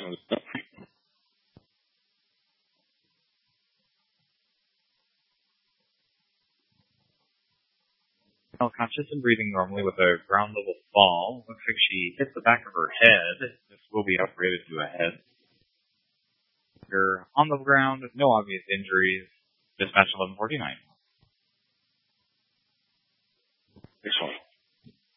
was done. Now conscious and breathing normally with a ground level fall. Looks like she hit the back of her head. This will be upgraded to a head. You're on the ground, no obvious injuries. Dispatch 1149. Excellent.